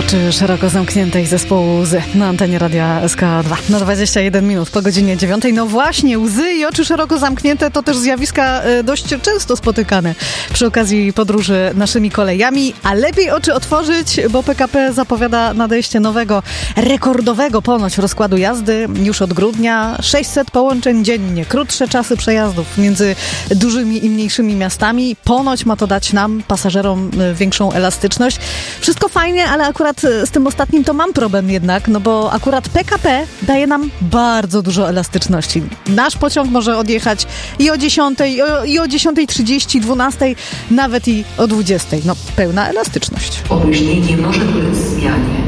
Oczy szeroko zamkniętej zespołu Łzy na antenie Radia SK2. Na 21 minut po godzinie 9. No właśnie, łzy i oczy szeroko zamknięte to też zjawiska dość często spotykane przy okazji podróży naszymi kolejami, a lepiej oczy otworzyć, bo PKP zapowiada nadejście nowego, rekordowego ponoć rozkładu jazdy już od grudnia. 600 połączeń dziennie, krótsze czasy przejazdów między dużymi i mniejszymi miastami. Ponoć ma to dać nam, pasażerom, większą elastyczność. Wszystko fajnie, ale akurat z tym ostatnim to mam problem jednak, no bo akurat PKP daje nam bardzo dużo elastyczności. Nasz pociąg może odjechać i o 10, i o 10:30, 12, nawet i o 20. No, pełna elastyczność. Opóźnienie może ulec zmianie.